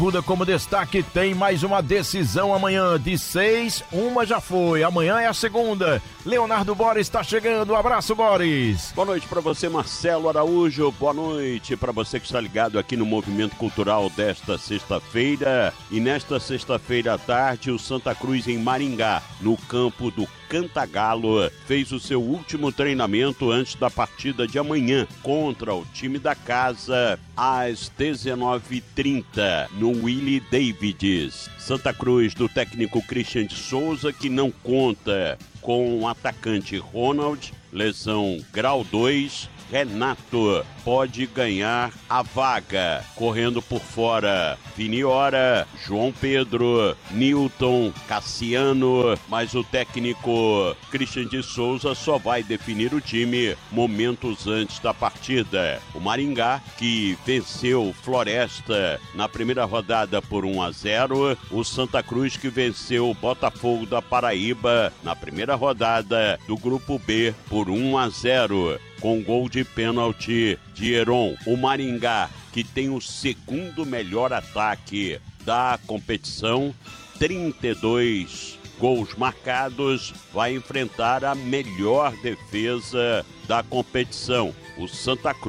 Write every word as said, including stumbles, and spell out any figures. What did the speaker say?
Arruda como destaque, tem mais uma decisão amanhã. De seis, uma já foi. Amanhã é a segunda. Leonardo Boris está chegando. Um abraço, Boris. Boa noite para você, Marcelo Araújo. Boa noite para você que está ligado aqui no Movimento Cultural desta sexta-feira. E nesta sexta-feira à tarde, o Santa Cruz em Maringá, no campo do Cantagalo, fez o seu último treinamento antes da partida de amanhã contra o time da casa às dezenove e trinta no Willie Davids. Santa Cruz do técnico Christian de Souza, que não conta com o atacante Ronald, lesão grau dois. Renato pode ganhar a vaga. Correndo por fora, Viniora, João Pedro, Newton, Cassiano, mas o técnico Christian de Souza só vai definir o time momentos antes da partida. O Maringá, que venceu Floresta na primeira rodada por um a zero, o Santa Cruz, que venceu o Botafogo da Paraíba na primeira rodada do Grupo B por um a zero. Com gol de pênalti de Heron. O Maringá, que tem o segundo melhor ataque da competição, trinta e dois gols marcados, vai enfrentar a melhor defesa da competição, o Santa Cruz.